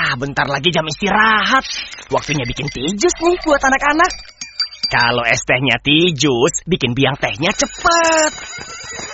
bentar lagi jam istirahat. Waktunya bikin teh jus nih buat anak-anak. Kalau es tehnya teh jus, bikin biang tehnya cepet.